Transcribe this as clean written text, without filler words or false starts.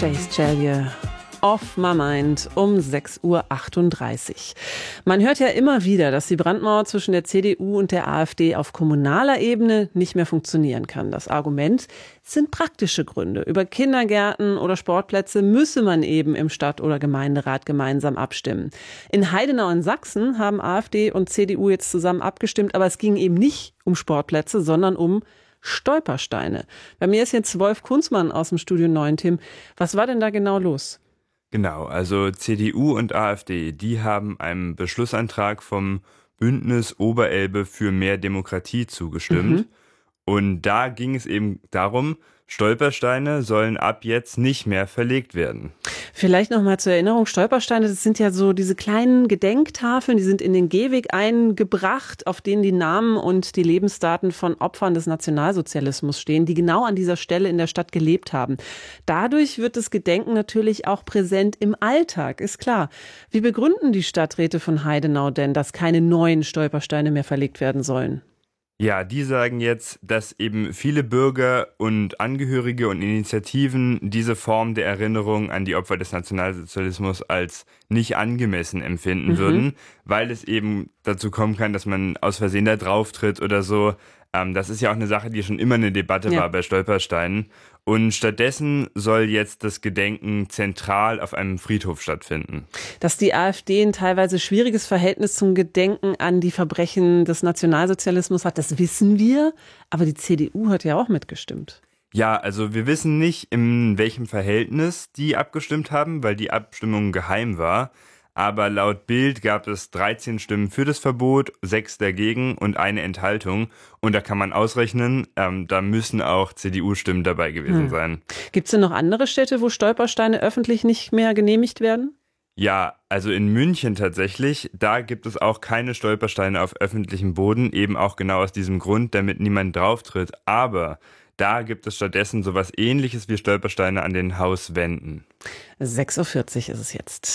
Chase Chalier. Off My Mind um 6:38 Uhr. Man hört ja immer wieder, dass die Brandmauer zwischen der CDU und der AfD auf kommunaler Ebene nicht mehr funktionieren kann. Das Argument sind praktische Gründe. Über Kindergärten oder Sportplätze müsse man eben im Stadt- oder Gemeinderat gemeinsam abstimmen. In Heidenau in Sachsen haben AfD und CDU jetzt zusammen abgestimmt, aber es ging eben nicht um Sportplätze, sondern um Stolpersteine. Bei mir ist jetzt Wolf Kunzmann aus dem Studio 9. Tim, was war denn da genau los? Genau, also CDU und AfD, die haben einem Beschlussantrag vom Bündnis Oberelbe für mehr Demokratie zugestimmt. Und da ging es eben darum, Stolpersteine sollen ab jetzt nicht mehr verlegt werden. Vielleicht noch mal zur Erinnerung, Stolpersteine, das sind ja so diese kleinen Gedenktafeln, die sind in den Gehweg eingebracht, auf denen die Namen und die Lebensdaten von Opfern des Nationalsozialismus stehen, die genau an dieser Stelle in der Stadt gelebt haben. Dadurch wird das Gedenken natürlich auch präsent im Alltag, ist klar. Wie begründen die Stadträte von Heidenau denn, dass keine neuen Stolpersteine mehr verlegt werden sollen? Ja, die sagen jetzt, dass eben viele Bürger und Angehörige und Initiativen diese Form der Erinnerung an die Opfer des Nationalsozialismus als nicht angemessen empfinden würden, weil es eben dazu kommen kann, dass man aus Versehen da drauf tritt oder so. Das ist ja auch eine Sache, die schon immer eine Debatte war bei Stolpersteinen. Und stattdessen soll jetzt das Gedenken zentral auf einem Friedhof stattfinden. Dass die AfD ein teilweise schwieriges Verhältnis zum Gedenken an die Verbrechen des Nationalsozialismus hat, das wissen wir. Aber die CDU hat ja auch mitgestimmt. Ja, also wir wissen nicht, in welchem Verhältnis die abgestimmt haben, weil die Abstimmung geheim war. Aber laut Bild gab es 13 Stimmen für das Verbot, 6 dagegen und eine Enthaltung. Und da kann man ausrechnen, da müssen auch CDU-Stimmen dabei gewesen sein. Gibt es denn noch andere Städte, wo Stolpersteine öffentlich nicht mehr genehmigt werden? Ja, also in München tatsächlich, da gibt es auch keine Stolpersteine auf öffentlichem Boden, eben auch genau aus diesem Grund, damit niemand drauf tritt. Aber da gibt es stattdessen sowas Ähnliches wie Stolpersteine an den Hauswänden. 6:40 Uhr ist es jetzt.